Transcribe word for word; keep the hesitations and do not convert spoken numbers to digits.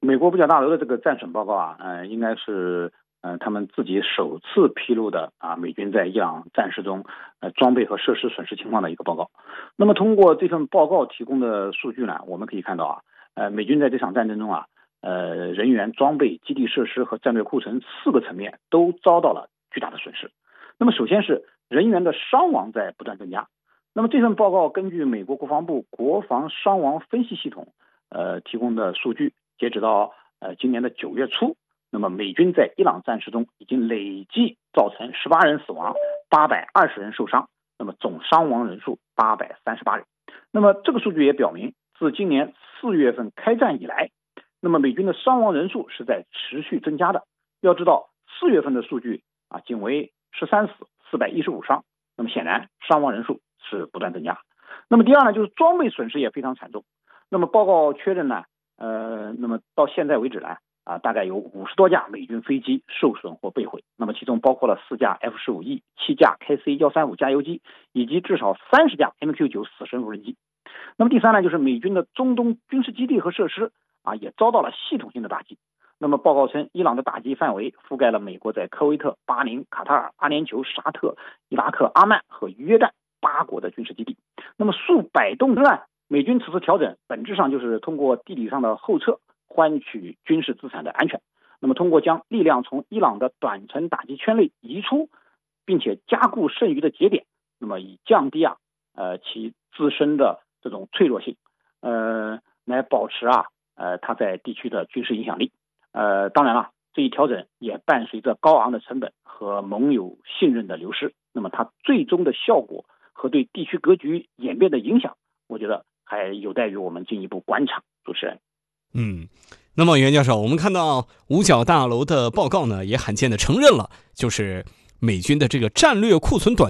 美国五角大楼的这个战损报告啊，呃，应该是呃他们自己首次披露的啊，美军在伊朗战事中呃装备和设施损失情况的一个报告。那么通过这份报告提供的数据呢，我们可以看到啊，呃，美军在这场战争中啊，呃，人员、装备、基地设施和战略库存四个层面都遭到了巨大的损失。那么首先是人员的伤亡在不断增加。那么这份报告根据美国国防部国防伤亡分析系统呃提供的数据，截止到呃今年的九月初，那么美军在伊朗战事中已经累计造成十八人死亡，八百二十人受伤，那么总伤亡人数八百三十八人。那么这个数据也表明，自今年四月份开战以来，那么美军的伤亡人数是在持续增加的。要知道四月份的数据啊，仅为十三死四百一十五伤，那么显然伤亡人数是不断增加。那么第二呢，就是装备损失也非常惨重。那么报告确认呢，呃，那么到现在为止呢，啊，大概有五十多架美军飞机受损或被毁。那么其中包括了四架 F 十五 E、七架 K C 一三五加油机，以及至少三十架 M Q 九 死神无人机。那么第三呢，就是美军的中东军事基地和设施啊，也遭到了系统性的打击。那么报告称，伊朗的打击范围覆盖了美国在科威特、巴林、卡塔尔、阿联酋、沙特、伊拉克、阿曼和约旦八国的军事基地。那么数百栋之案，美军此次调整本质上就是通过地理上的后撤换取军事资产的安全。那么通过将力量从伊朗的短程打击圈内移出，并且加固剩余的节点，那么以降低啊呃其自身的这种脆弱性，呃来保持啊呃它在地区的军事影响力。呃，当然了，这一调整也伴随着高昂的成本和盟友信任的流失。那么它最终的效果和对地区格局演变的影响，我觉得还有待于我们进一步观察。主持人， 嗯，那么袁教授，我们看到五角大楼的报告呢，也罕见的承认了，就是美军的这个战略库存短